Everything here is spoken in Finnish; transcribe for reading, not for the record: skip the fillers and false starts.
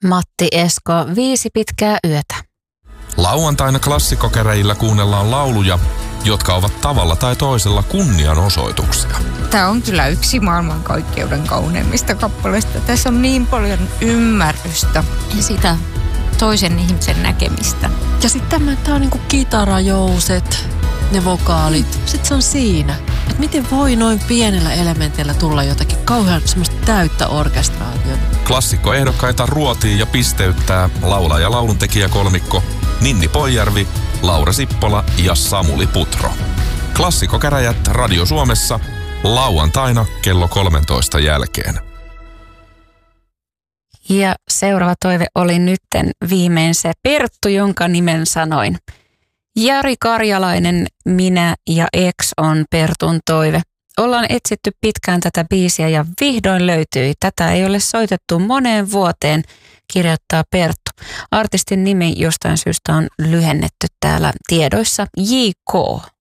Matti Esko, 5 pitkää yötä. Lauantaina klassikkokäräjillä kuunnellaan lauluja, jotka ovat tavalla tai toisella kunnianosoituksia. Tämä on kyllä yksi maailmankaikkeuden kauneimmista kappaleista. Tässä on niin paljon ymmärrystä ja sitä toisen ihmisen näkemistä. Ja sitten tämä on niinku kitarajouset, ne vokaalit. Sitten se on siinä. Että miten voi noin pienellä elementillä tulla jotakin kauhean semmoista täyttä orkestraatiota. Klassikkoehdokkaita ruotii ja pisteyttää laulaja- ja lauluntekijäkolmikko Ninni Poijärvi, Laura Sippola ja Samuli Putro. Klassikkokäräjät Radio Suomessa lauantaina kello 13 jälkeen. Ja seuraava toive oli nytten viimein se Perttu, jonka nimen sanoin. Jari Karjalainen, Minä ja Ex on Pertun toive. Ollaan etsitty pitkään tätä biisiä ja vihdoin löytyi. Tätä ei ole soitettu moneen vuoteen, kirjoittaa Perttu. Artistin nimi jostain syystä on lyhennetty täällä tiedoissa JK.